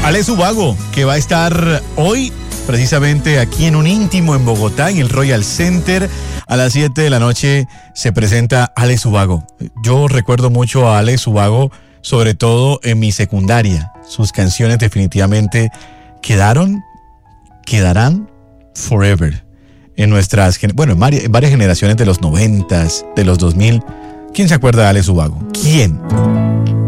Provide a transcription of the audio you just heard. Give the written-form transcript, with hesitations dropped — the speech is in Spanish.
Alex Ubago, que va a estar hoy precisamente aquí en un íntimo en Bogotá, en el Royal Center. A las 7 de la noche se presenta Alex Ubago. Yo recuerdo mucho a Alex Ubago, sobre todo en mi secundaria. Sus canciones definitivamente quedarán forever en nuestras, en varias generaciones de los 90s, de los 2000. ¿Quién se acuerda de Alex Ubago? ¿Quién?